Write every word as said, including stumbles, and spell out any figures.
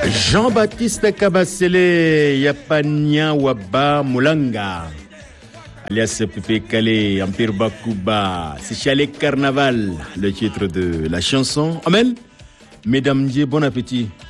Jean-Baptiste Kabasele Yapania Waba Mulanga alias Pepe Kale Empire Bakuba, c'est Chalet Carnaval, le titre de la chanson. Amen. Mesdames et bon appétit.